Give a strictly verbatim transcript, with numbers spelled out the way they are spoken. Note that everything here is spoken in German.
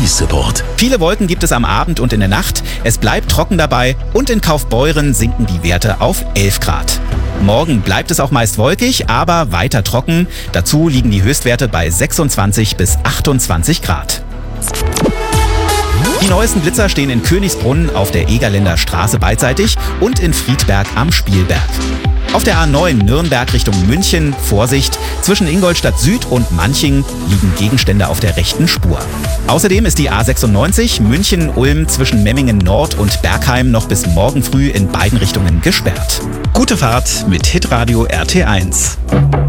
Energie-Support. Viele Wolken gibt es am Abend und in der Nacht. Es bleibt trocken dabei und in Kaufbeuren sinken die Werte auf elf Grad. Morgen bleibt es auch meist wolkig, aber weiter trocken. Dazu liegen die Höchstwerte bei sechsundzwanzig bis achtundzwanzig Grad. Die neuesten Blitzer stehen in Königsbrunn auf der Egerländer Straße beidseitig und in Friedberg am Spielberg. Auf der A neun Nürnberg Richtung München, Vorsicht, zwischen Ingolstadt Süd und Manching liegen Gegenstände auf der rechten Spur. Außerdem ist die A sechsundneunzig München-Ulm zwischen Memmingen Nord und Bergheim noch bis morgen früh in beiden Richtungen gesperrt. Gute Fahrt mit Hitradio R T eins.